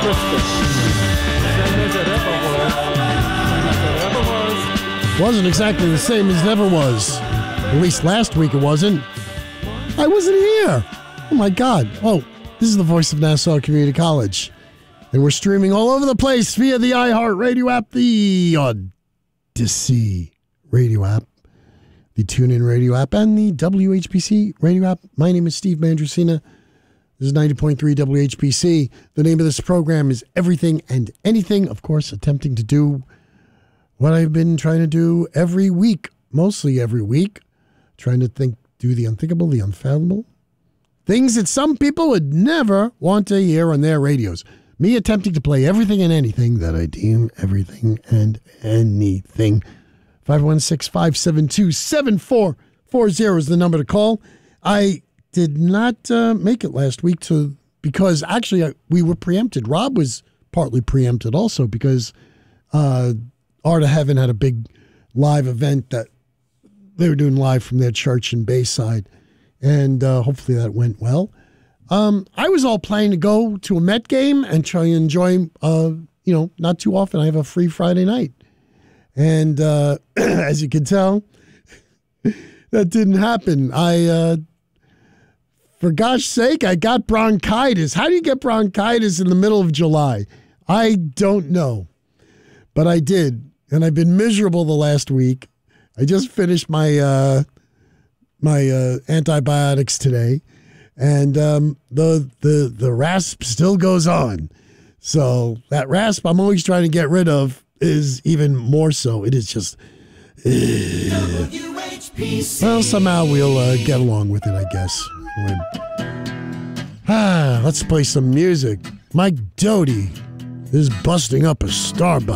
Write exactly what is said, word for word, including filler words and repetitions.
Christmas. Same as it ever was. Same as it ever was. Wasn't exactly the same as it ever was. At least last week it wasn't. I wasn't here. Oh my God. Oh, this is the voice of Nassau Community College. And we're streaming all over the place via the iHeartRadio app, the Odyssey radio app, the TuneIn radio app, and the W H P C radio app. My name is Steve Mandrusina. This is ninety point three W H P C. The name of this program is Everything and Anything. Of course, attempting to do what I've been trying to do every week, mostly every week. Trying to think, do the unthinkable, the unfathomable. Things that some people would never want to hear on their radios. Me attempting to play everything and anything that I deem everything and anything. five one six, five seven two, seven four four zero is the number to call. I did not uh, make it last week to because actually I, we were preempted. Rob was partly preempted also because uh, Art of Heaven had a big live event that they were doing live from their church in Bayside, and uh, hopefully that went well. Um, I was all planning to go to a Met game and try and enjoy, uh, you know, not too often I have a free Friday night. And uh, as you can tell, that didn't happen. I, uh, for gosh sake, I got bronchitis. How do you get bronchitis in the middle of July? I don't know, but I did. And I've been miserable the last week. I just finished my uh, my uh, antibiotics today, and um, the the the rasp still goes on. So that rasp I'm always trying to get rid of is even more so. It is just. Uh, well, somehow we'll uh, get along with it, I guess. Ah, let's play some music. Mike Doty is busting up a Starbucks.